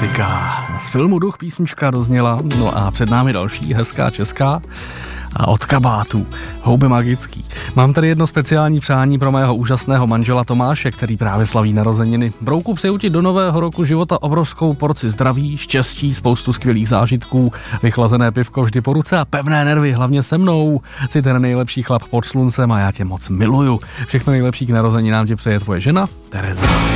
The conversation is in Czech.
romantika. Z filmu Duch písnička dozněla, no a před námi další hezká česká a od kabátů. Houby magický. Mám tady jedno speciální přání pro mého úžasného manžela Tomáše, který právě slaví narozeniny. Brouku, přeju ti do nového roku života obrovskou porci zdraví, štěstí, spoustu skvělých zážitků, vychlazené pivko vždy po ruce a pevné nervy, hlavně se mnou. Jsi ten nejlepší chlap pod sluncem a já tě moc miluju. Všechno nejlepší k narozeninám ti přeje tvoje žena Tereza.